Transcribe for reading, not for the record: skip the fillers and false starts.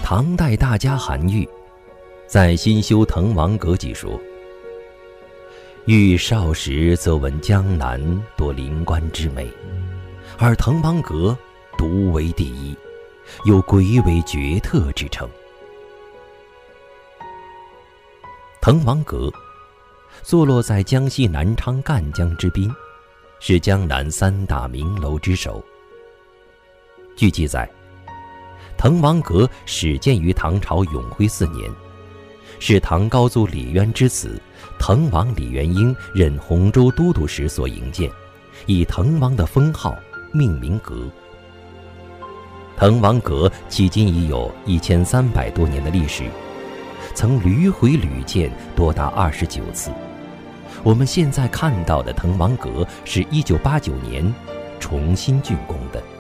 唐代大家韩愈在《新修滕王阁记》说：“愈少时则闻江南多灵官之美，而滕王阁独为第一，有鬼尾绝特之称。”滕王阁坐落在江西南昌赣江之滨，是江南3大名楼之首。据记载，滕王阁始建于唐朝永徽4年，是唐高祖李渊之子滕王李元婴任洪州都督时所营建，以滕王的封号命名阁。滕王阁迄今已有1300多年的历史，曾屡毁屡建多达29次。我们现在看到的滕王阁是1989年重新竣工的。